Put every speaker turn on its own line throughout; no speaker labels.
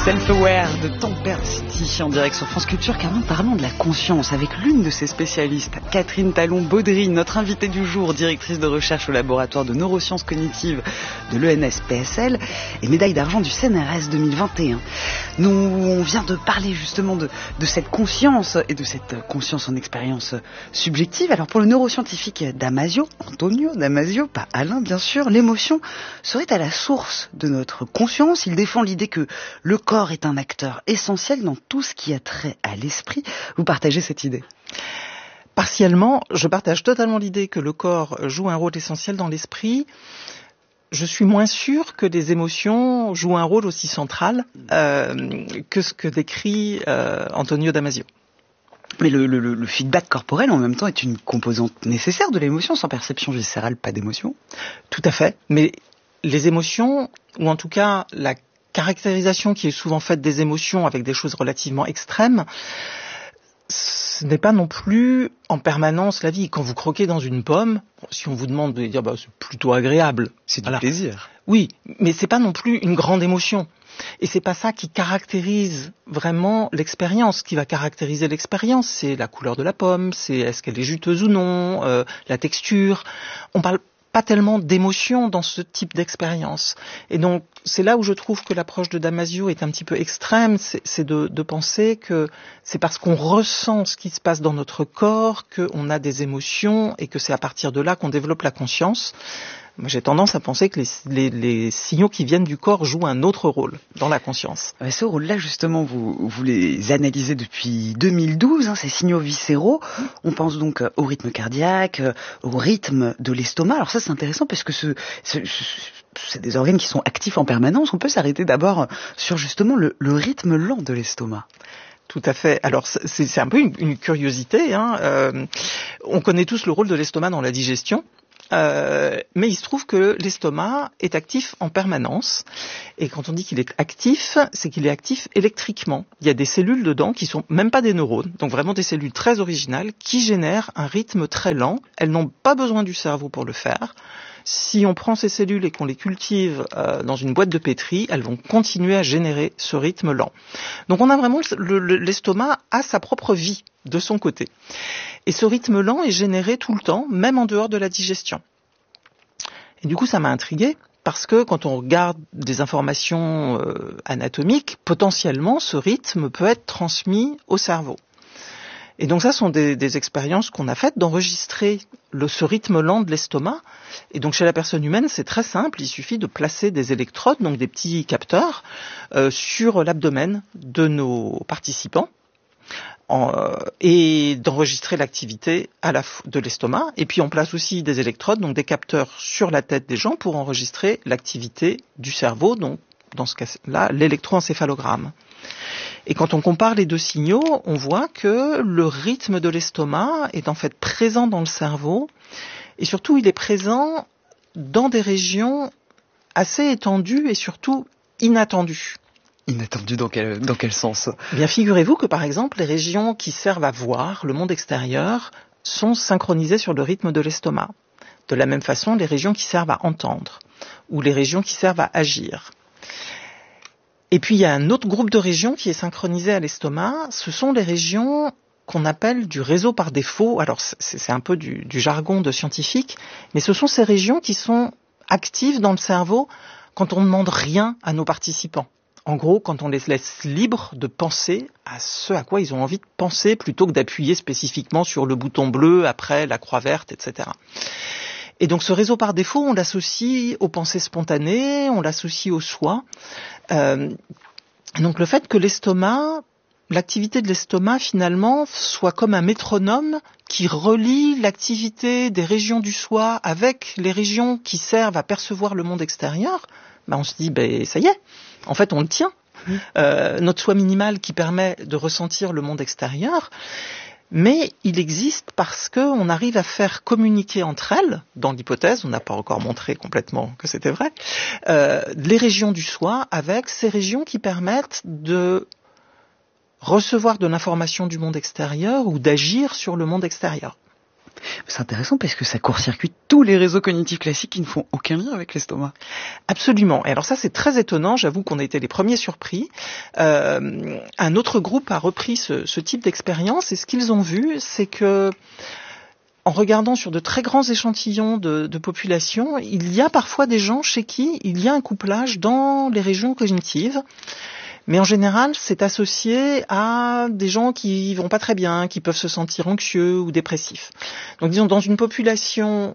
Self-Aware de Temper City en direct sur France Culture, car nous parlons de la conscience avec l'une de ses spécialistes, Catherine Talon-Baudry, notre invitée du jour, directrice de recherche au laboratoire de neurosciences cognitives de l'ENS-PSL et médaille d'argent du CNRS 2021. On vient de parler justement de cette conscience et de cette conscience en expérience subjective. Alors pour le neuroscientifique Damasio, Antonio Damasio, pas Alain bien sûr, l'émotion serait à la source de notre conscience. Il défend l'idée que le corps est un acteur essentiel dans tout ce qui a trait à l'esprit. Vous partagez cette idée ?
Partiellement, je partage totalement l'idée que le corps joue un rôle essentiel dans l'esprit. Je suis moins sûr que les émotions jouent un rôle aussi central que ce que décrit Antonio Damasio.
Mais le feedback corporel, en même temps, est une composante nécessaire de l'émotion. Sans perception viscérale, pas d'émotion.
Tout à fait. Mais les émotions, ou en tout cas la caractérisation qui est souvent faite des émotions avec des choses relativement extrêmes, ce n'est pas non plus en permanence la vie. Quand vous croquez dans une pomme, si on vous demande de dire c'est plutôt agréable.
C'est du plaisir.
Oui, mais c'est pas non plus une grande émotion. Et c'est pas ça qui caractérise vraiment l'expérience. Ce qui va caractériser l'expérience, c'est la couleur de la pomme, c'est est-ce qu'elle est juteuse ou non, la texture. On parle pas tellement d'émotion dans ce type d'expérience. Et donc, c'est là où je trouve que l'approche de Damasio est un petit peu extrême, c'est de penser que c'est parce qu'on ressent ce qui se passe dans notre corps qu'on a des émotions et que c'est à partir de là qu'on développe la conscience. Moi, j'ai tendance à penser que les signaux qui viennent du corps jouent un autre rôle dans la conscience.
Ce rôle-là, justement, vous les analysez depuis 2012, ces signaux viscéraux. On pense donc au rythme cardiaque, au rythme de l'estomac. Alors ça, c'est intéressant parce que c'est des organes qui sont actifs en permanence. On peut s'arrêter d'abord sur justement le rythme lent de l'estomac.
Tout à fait. Alors c'est un peu une curiosité. On connaît tous le rôle de l'estomac dans la digestion. Mais il se trouve que l'estomac est actif en permanence. Et quand on dit qu'il est actif, c'est qu'il est actif électriquement. Il y a des cellules dedans qui sont même pas des neurones, donc vraiment des cellules très originales qui génèrent un rythme très lent. Elles n'ont pas besoin du cerveau pour le faire. Si on prend ces cellules et qu'on les cultive dans une boîte de pétri, elles vont continuer à générer ce rythme lent. Donc on a vraiment l'estomac a sa propre vie de son côté. Et ce rythme lent est généré tout le temps, même en dehors de la digestion. Et du coup, ça m'a intriguée, parce que quand on regarde des informations anatomiques, potentiellement, ce rythme peut être transmis au cerveau. Et donc ça, ce sont des expériences qu'on a faites d'enregistrer ce rythme lent de l'estomac. Et donc chez la personne humaine, c'est très simple, il suffit de placer des électrodes, donc des petits capteurs, sur l'abdomen de nos participants. Et d'enregistrer l'activité de l'estomac. Et puis on place aussi des électrodes, donc des capteurs sur la tête des gens pour enregistrer l'activité du cerveau, donc dans ce cas-là, l'électroencéphalogramme. Et quand on compare les deux signaux, on voit que le rythme de l'estomac est en fait présent dans le cerveau, et surtout il est présent dans des régions assez étendues et surtout inattendues.
Inattendu dans quel sens ?
Bien, figurez-vous que par exemple, les régions qui servent à voir le monde extérieur sont synchronisées sur le rythme de l'estomac. De la même façon, les régions qui servent à entendre ou les régions qui servent à agir. Et puis, il y a un autre groupe de régions qui est synchronisé à l'estomac. Ce sont les régions qu'on appelle du réseau par défaut. Alors, c'est un peu du jargon de scientifique, mais ce sont ces régions qui sont actives dans le cerveau quand on ne demande rien à nos participants. En gros, quand on les laisse libres de penser à ce à quoi ils ont envie de penser, plutôt que d'appuyer spécifiquement sur le bouton bleu, après la croix verte, etc. Et donc ce réseau par défaut, on l'associe aux pensées spontanées, on l'associe au soi. Donc le fait que l'activité de l'estomac finalement soit comme un métronome qui relie l'activité des régions du soi avec les régions qui servent à percevoir le monde extérieur, on se dit ça y est, en fait on le tient. Notre soi minimal qui permet de ressentir le monde extérieur, mais il existe parce qu'on arrive à faire communiquer entre elles, dans l'hypothèse, on n'a pas encore montré complètement que c'était vrai, les régions du soi avec ces régions qui permettent de recevoir de l'information du monde extérieur ou d'agir sur le monde extérieur.
C'est intéressant parce que ça court-circuite tous les réseaux cognitifs classiques qui ne font aucun lien avec l'estomac.
Absolument. Et alors ça, c'est très étonnant. J'avoue qu'on a été les premiers surpris. Un autre groupe a repris ce type d'expérience et ce qu'ils ont vu, c'est que en regardant sur de très grands échantillons de population, il y a parfois des gens chez qui il y a un couplage dans les régions cognitives. Mais en général, c'est associé à des gens qui vont pas très bien, qui peuvent se sentir anxieux ou dépressifs. Donc disons, dans une population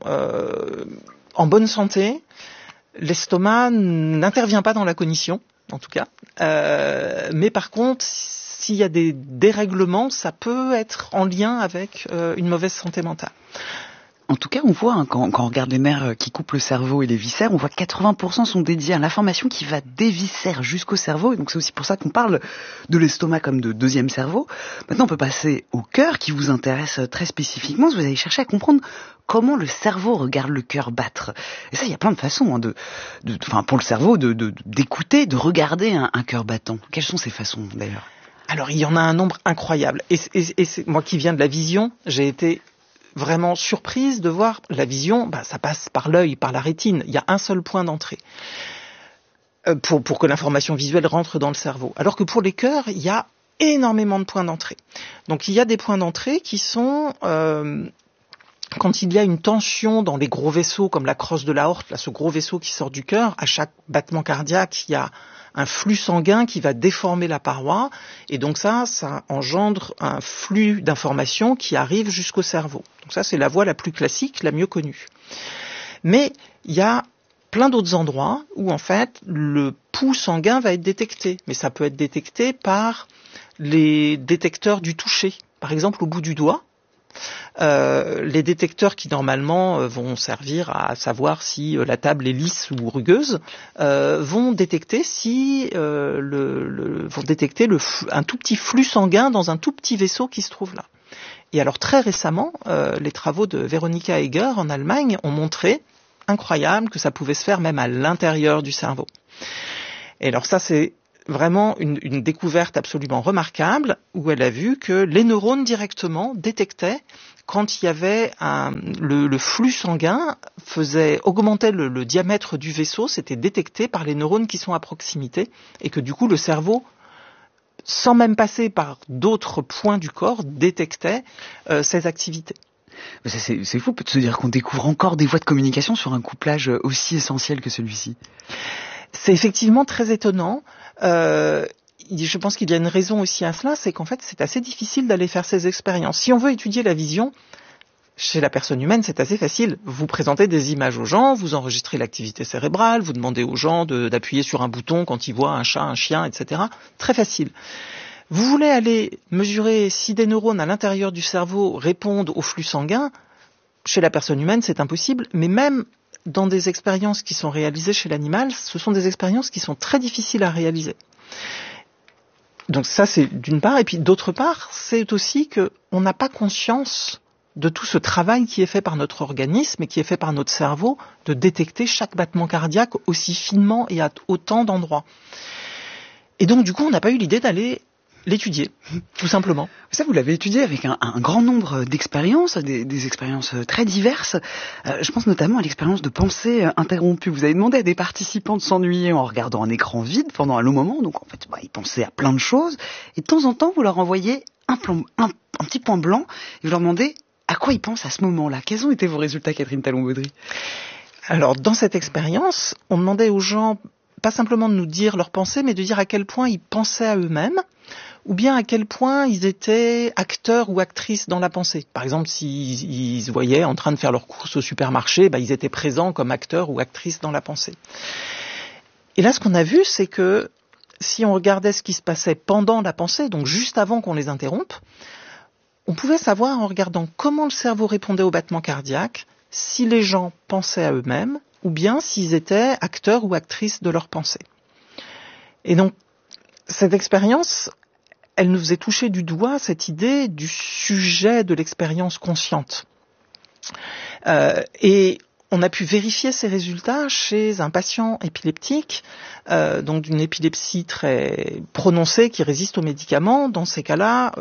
en bonne santé, l'estomac n'intervient pas dans la cognition, en tout cas. Mais par contre, s'il y a des dérèglements, ça peut être en lien avec une mauvaise santé mentale.
En tout cas, on voit, quand on regarde les nerfs qui coupent le cerveau et les viscères, on voit que 80% sont dédiés à l'information qui va des viscères jusqu'au cerveau. Et donc c'est aussi pour ça qu'on parle de l'estomac comme de deuxième cerveau. Maintenant, on peut passer au cœur qui vous intéresse très spécifiquement. Vous allez chercher à comprendre comment le cerveau regarde le cœur battre. Et ça, il y a plein de façons pour le cerveau d'écouter, de regarder un cœur battant. Quelles sont ces façons d'ailleurs ?
Alors, il y en a un nombre incroyable. Et c'est, moi qui viens de la vision, j'ai été vraiment surprise de voir la vision, ça passe par l'œil, par la rétine. Il y a un seul point d'entrée pour que l'information visuelle rentre dans le cerveau. Alors que pour les cœurs, il y a énormément de points d'entrée. Donc il y a des points d'entrée qui sont quand il y a une tension dans les gros vaisseaux comme la crosse de l'aorte, là, ce gros vaisseau qui sort du cœur, à chaque battement cardiaque, il y a un flux sanguin qui va déformer la paroi, et donc ça engendre un flux d'informations qui arrive jusqu'au cerveau. Donc ça, c'est la voie la plus classique, la mieux connue. Mais il y a plein d'autres endroits où, en fait, le pouls sanguin va être détecté. Mais ça peut être détecté par les détecteurs du toucher. Par exemple, au bout du doigt, les détecteurs qui normalement vont servir à savoir si la table est lisse ou rugueuse vont détecter un tout petit flux sanguin dans un tout petit vaisseau qui se trouve là. Et alors très récemment, les travaux de Veronika Egger en Allemagne ont montré, incroyable, que ça pouvait se faire même à l'intérieur du cerveau. Et alors ça, c'est vraiment une découverte absolument remarquable, où elle a vu que les neurones directement détectaient quand il y avait le flux sanguin augmentait le diamètre du vaisseau, c'était détecté par les neurones qui sont à proximité, et que du coup le cerveau, sans même passer par d'autres points du corps, détectait ces activités.
C'est fou de se dire qu'on découvre encore des voies de communication sur un couplage aussi essentiel que celui-ci.
C'est effectivement très étonnant. Je pense qu'il y a une raison aussi à cela, c'est qu'en fait c'est assez difficile d'aller faire ces expériences. Si on veut étudier la vision, chez la personne humaine, c'est assez facile. Vous présentez des images aux gens, vous enregistrez l'activité cérébrale, vous demandez aux gens d'appuyer sur un bouton quand ils voient un chat, un chien, etc. Très facile. Vous voulez aller mesurer si des neurones à l'intérieur du cerveau répondent au flux sanguin, chez la personne humaine c'est impossible, mais même dans des expériences qui sont réalisées chez l'animal, ce sont des expériences qui sont très difficiles à réaliser. Donc ça, c'est d'une part. Et puis d'autre part, c'est aussi qu'on n'a pas conscience de tout ce travail qui est fait par notre organisme et qui est fait par notre cerveau de détecter chaque battement cardiaque aussi finement et à autant d'endroits. Et donc du coup, on n'a pas eu l'idée d'aller l'étudier, tout simplement.
Ça, vous l'avez étudié avec un grand nombre d'expériences, des expériences très diverses. Je pense notamment à l'expérience de pensée interrompue. Vous avez demandé à des participants de s'ennuyer en regardant un écran vide pendant un long moment. Donc en fait, ils pensaient à plein de choses. Et de temps en temps, vous leur envoyez un petit point blanc et vous leur demandez à quoi ils pensent à ce moment-là. Quels ont été vos résultats, Catherine Talon-Baudry ?
Alors, dans cette expérience, on demandait aux gens pas simplement de nous dire leurs pensées, mais de dire à quel point ils pensaient à eux-mêmes, ou bien à quel point ils étaient acteurs ou actrices dans la pensée. Par exemple, s'ils se voyaient en train de faire leurs courses au supermarché, ils étaient présents comme acteurs ou actrices dans la pensée. Et là, ce qu'on a vu, c'est que si on regardait ce qui se passait pendant la pensée, donc juste avant qu'on les interrompe, on pouvait savoir en regardant comment le cerveau répondait au battement cardiaque, si les gens pensaient à eux-mêmes, ou bien s'ils étaient acteurs ou actrices de leur pensée. Et donc, cette expérience, elle nous faisait toucher du doigt cette idée du sujet de l'expérience consciente. Et On a pu vérifier ces résultats chez un patient épileptique, donc d'une épilepsie très prononcée qui résiste aux médicaments. Dans ces cas-là,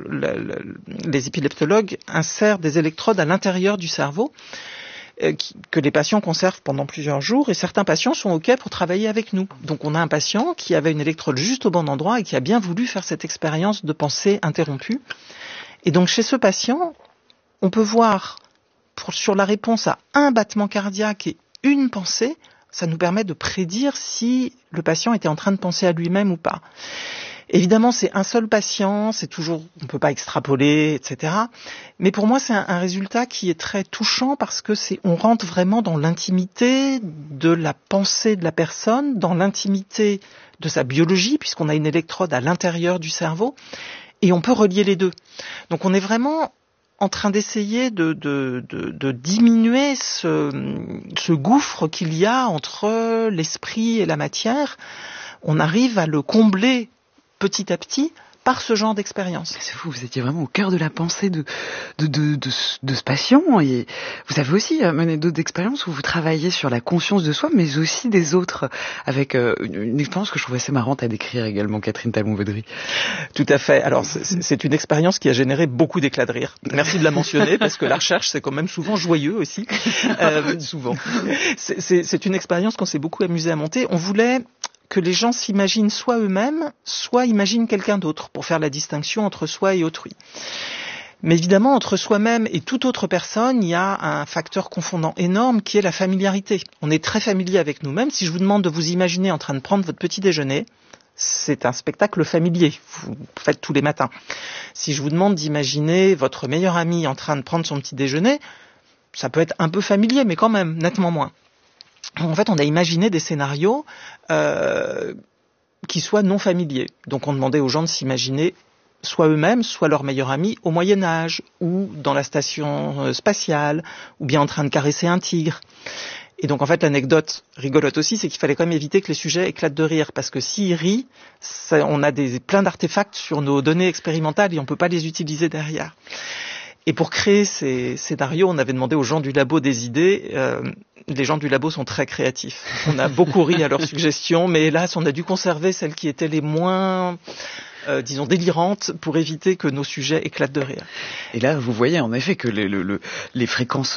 les épileptologues insèrent des électrodes à l'intérieur du cerveau que les patients conservent pendant plusieurs jours, et certains patients sont OK pour travailler avec nous. Donc on a un patient qui avait une électrode juste au bon endroit et qui a bien voulu faire cette expérience de pensée interrompue. Et donc chez ce patient, on peut voir sur la réponse à un battement cardiaque et une pensée, ça nous permet de prédire si le patient était en train de penser à lui-même ou pas. Évidemment, c'est un seul patient, c'est toujours, on ne peut pas extrapoler, etc. Mais pour moi, c'est un résultat qui est très touchant parce que on rentre vraiment dans l'intimité de la pensée de la personne, dans l'intimité de sa biologie, puisqu'on a une électrode à l'intérieur du cerveau, et on peut relier les deux. Donc on est vraiment en train d'essayer de diminuer ce gouffre qu'il y a entre l'esprit et la matière. On arrive à le combler petit à petit par ce genre d'expérience.
C'est fou, vous étiez vraiment au cœur de la pensée de ce patient, et vous avez aussi mené d'autres expériences où vous travaillez sur la conscience de soi, mais aussi des autres, avec une expérience que je trouve assez marrante à décrire également, Catherine Talon-Baudry.
Tout à fait. Alors, c'est une expérience qui a généré beaucoup d'éclats de rire. Merci de la mentionner, parce que la recherche, c'est quand même souvent joyeux aussi.
Souvent.
C'est une expérience qu'on s'est beaucoup amusé à monter. On voulait que les gens s'imaginent soit eux-mêmes, soit imaginent quelqu'un d'autre, pour faire la distinction entre soi et autrui. Mais évidemment, entre soi-même et toute autre personne, il y a un facteur confondant énorme qui est la familiarité. On est très familier avec nous-mêmes. Si je vous demande de vous imaginer en train de prendre votre petit déjeuner, c'est un spectacle familier, vous le faites tous les matins. Si je vous demande d'imaginer votre meilleur ami en train de prendre son petit déjeuner, ça peut être un peu familier, mais quand même, nettement moins. En fait, on a imaginé des scénarios qui soient non familiers. Donc on demandait aux gens de s'imaginer soit eux-mêmes, soit leur meilleur ami au Moyen-Âge, ou dans la station spatiale, ou bien en train de caresser un tigre. Et donc en fait, l'anecdote rigolote aussi, c'est qu'il fallait quand même éviter que les sujets éclatent de rire, parce que s'ils rient, on a plein d'artefacts sur nos données expérimentales et on ne peut pas les utiliser derrière. Et pour créer ces scénarios, on avait demandé aux gens du labo des idées. Les gens du labo sont très créatifs. On a beaucoup ri à leurs suggestions, mais hélas, on a dû conserver celles qui étaient les moins, disons, délirantes, pour éviter que nos sujets éclatent de rire.
Et là, vous voyez en effet que les fréquences